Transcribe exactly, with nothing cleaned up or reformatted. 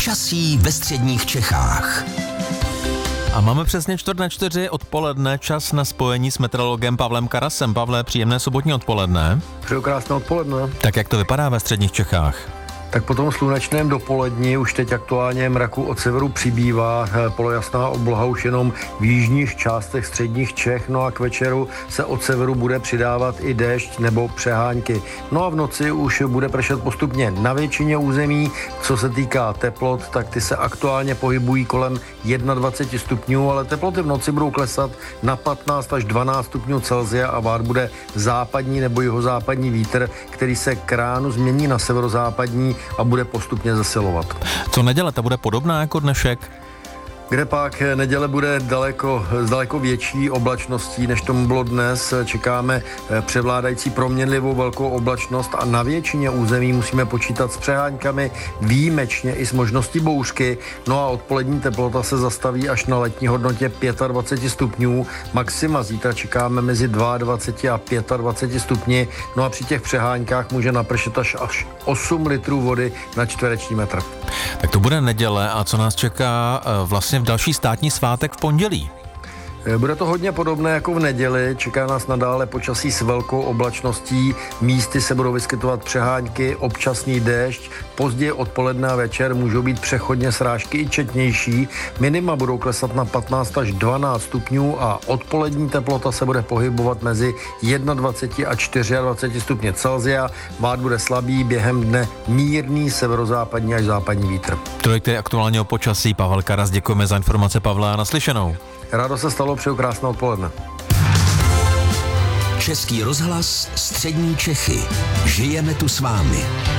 Počasí ve středních Čechách. A máme přesně čtvrt na čtyři odpoledne, čas na spojení s meteorologem Pavlem Karasem. Pavle, příjemné sobotní odpoledne. Přeju krásné odpoledne. Tak jak to vypadá ve středních Čechách? Tak po tom slunečném dopoledni už teď aktuálně mraku od severu přibývá, polojasná obloha už jenom v jižních částech středních Čech, no a k večeru se od severu bude přidávat i déšť nebo přehánky. No a v noci už bude pršet postupně na většině území. Co se týká teplot, tak ty se aktuálně pohybují kolem dvacet jedna stupňů, ale teploty v noci budou klesat na patnáct až dvanáct stupňů Celsia a vát bude západní nebo jihozápadní vítr, který se k ránu změní na severozápadní a bude postupně zesilovat. Co neděle, ta bude podobná jako dnešek? Kde pak neděle bude daleko, s daleko větší oblačností, než tomu bylo dnes. Čekáme převládající proměnlivou velkou oblačnost a na většině území musíme počítat s přeháňkami, výjimečně i s možností bouřky. No a odpolední teplota se zastaví až na letní hodnotě dvacet pět stupňů. Maxima zítra čekáme mezi dvacet dva a dvacet pět stupni. No a při těch přeháňkách může napršet až, až osm litrů vody na čtvereční metr. Tak to bude neděle a co nás čeká vlastně v další státní svátek v pondělí? Bude to hodně podobné jako v neděli, čeká nás nadále počasí s velkou oblačností, místy se budou vyskytovat přehánky, občasný déšť, později odpoledne a večer můžou být přechodně srážky i četnější, minima budou klesat na patnáct až dvanáct stupňů a odpolední teplota se bude pohybovat mezi dvacet jedna a dvacet čtyři stupně Celsia, vát bude slabý, během dne mírný severozápadní až západní vítr. Tolik je aktuálně o počasí. Pavel Karas, děkujeme za informace, Pavla, a naslyšenou. Rádo se stalo, přeju krásné odpoledne. Český rozhlas, střední Čechy. Žijeme tu s vámi.